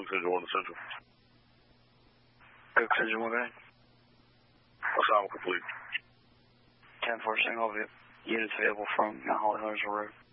Cook Central, 1 to Central. Cook Central, okay. Assignment complete. 10-4 single units available from Mount Holly Huntersville Road.